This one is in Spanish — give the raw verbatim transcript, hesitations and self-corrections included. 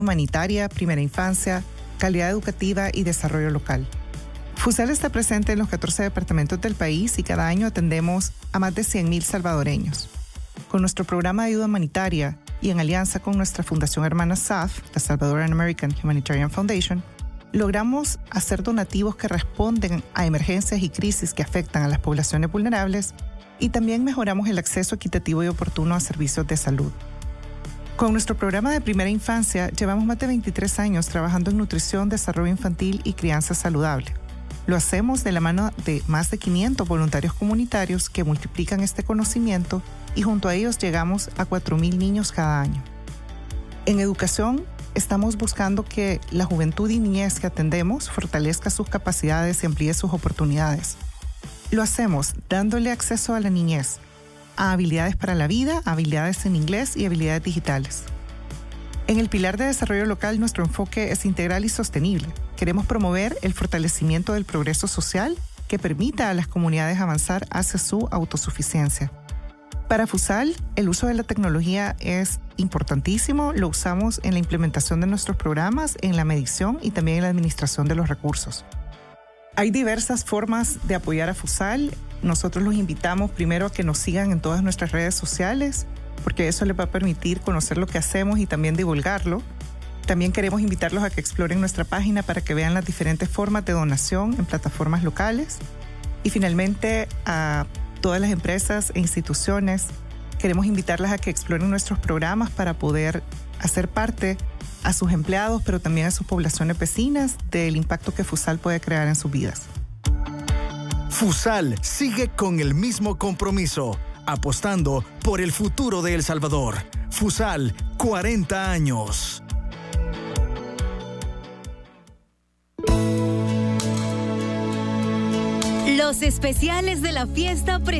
humanitaria, primera infancia, calidad educativa y desarrollo local. FUSAL está presente en los catorce departamentos del país y cada año atendemos a más de cien mil salvadoreños. Con nuestro programa de ayuda humanitaria y en alianza con nuestra fundación hermana S A F, la Salvadoran American Humanitarian Foundation, logramos hacer donativos que responden a emergencias y crisis que afectan a las poblaciones vulnerables y también mejoramos el acceso equitativo y oportuno a servicios de salud. Con nuestro programa de primera infancia, llevamos más de veintitrés años trabajando en nutrición, desarrollo infantil y crianza saludable. Lo hacemos de la mano de más de quinientos voluntarios comunitarios que multiplican este conocimiento y junto a ellos llegamos a cuatro mil niños cada año. En educación, estamos buscando que la juventud y niñez que atendemos fortalezca sus capacidades y amplíe sus oportunidades. Lo hacemos dándole acceso a la niñez, a habilidades para la vida, habilidades en inglés y habilidades digitales. En el pilar de desarrollo local, nuestro enfoque es integral y sostenible. Queremos promover el fortalecimiento del progreso social que permita a las comunidades avanzar hacia su autosuficiencia. Para FUSAL, el uso de la tecnología es importantísimo. Lo usamos en la implementación de nuestros programas, en la medición y también en la administración de los recursos. Hay diversas formas de apoyar a FUSAL. Nosotros los invitamos primero a que nos sigan en todas nuestras redes sociales, porque eso les va a permitir conocer lo que hacemos y también divulgarlo. También queremos invitarlos a que exploren nuestra página para que vean las diferentes formas de donación en plataformas locales. Y finalmente, a todas las empresas e instituciones, queremos invitarlas a que exploren nuestros programas para poder hacer parte a sus empleados, pero también a sus poblaciones vecinas del impacto que FUSAL puede crear en sus vidas. FUSAL sigue con el mismo compromiso, apostando por el futuro de El Salvador. FUSAL, cuarenta años. Los especiales de la fiesta